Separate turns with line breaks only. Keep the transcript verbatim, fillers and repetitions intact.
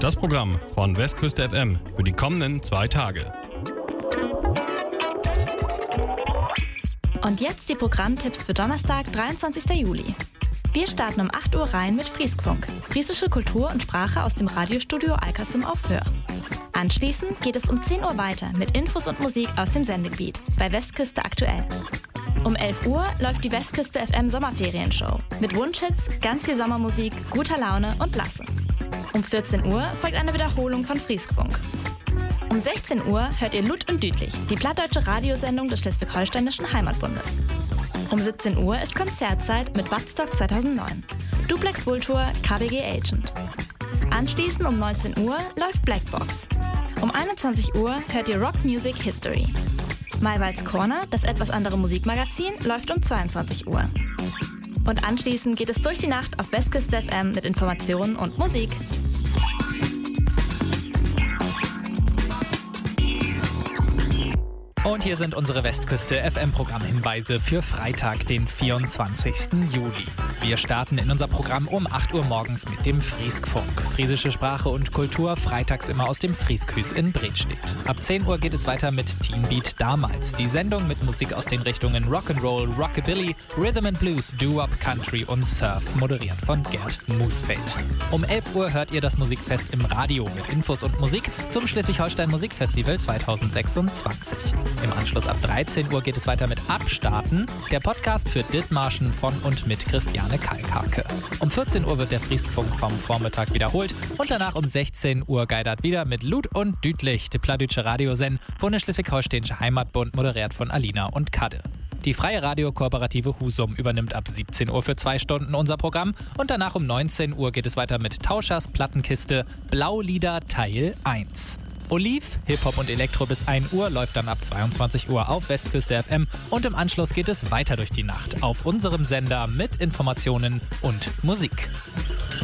Das Programm von Westküste F M für die kommenden zwei Tage.
Und jetzt die Programmtipps für Donnerstag, dreiundzwanzigsten Juli. Wir starten um acht Uhr rein mit Frieskfunk, friesische Kultur und Sprache aus dem Radiostudio Alkersum auf Föhr. Anschließend geht es um zehn Uhr weiter mit Infos und Musik aus dem Sendegebiet bei Westküste aktuell. Um elf Uhr läuft die Westküste F M Sommerferienshow mit Wunschhits, ganz viel Sommermusik, guter Laune und Lasse. Um vierzehn Uhr folgt eine Wiederholung von Frieskfunk. Um sechzehn Uhr hört ihr Lud und Düdlich, die plattdeutsche Radiosendung des Schleswig-Holsteinischen Heimatbundes. Um siebzehn Uhr ist Konzertzeit mit Woodstock zweitausendneun. Duplex Vultur, K B G Agent. Anschließend um neunzehn Uhr läuft Blackbox. Um einundzwanzig Uhr hört ihr Rock Music History. Maywalds Corner, das etwas andere Musikmagazin, läuft um zweiundzwanzig Uhr. Und anschließend geht es durch die Nacht auf Westküste F M mit Informationen und Musik.
Und hier sind unsere Westküste F M-Programmhinweise für Freitag, den vierundzwanzigsten Juli. Wir starten in unser Programm um acht Uhr morgens mit dem Frieskfunk. Friesische Sprache und Kultur, freitags immer aus dem Frieskhüs in Bredstedt. Ab zehn Uhr geht es weiter mit Teenbeat damals. Die Sendung mit Musik aus den Richtungen Rock'n'Roll, Rockabilly, Rhythm and Blues, Doo-Wop, Country und Surf, moderiert von Gerd Musfeld. Um elf Uhr hört ihr das Musikfest im Radio mit Infos und Musik zum Schleswig-Holstein Musikfestival zweitausendsechsundzwanzig. Im Anschluss ab dreizehn Uhr geht es weiter mit Abstarten, der Podcast für Dithmarschen von und mit Christiane Kalkhake. Um vierzehn Uhr wird der Frieskfunk vom Vormittag wiederholt und danach um sechzehn Uhr geidert wieder mit Lud und Düdlich, die plattdeutsche Radiosendung von der Schleswig-Holsteinische Heimatbund, moderiert von Alina und Kadde. Die freie Radiokooperative Husum übernimmt ab siebzehn Uhr für zwei Stunden unser Programm und danach um neunzehn Uhr geht es weiter mit Tauschers Plattenkiste Blaulieder Teil eins. Oliv, Hip-Hop und Elektro bis ein Uhr läuft dann ab zweiundzwanzig Uhr auf Westküste F M und im Anschluss geht es weiter durch die Nacht auf unserem Sender mit Informationen und Musik.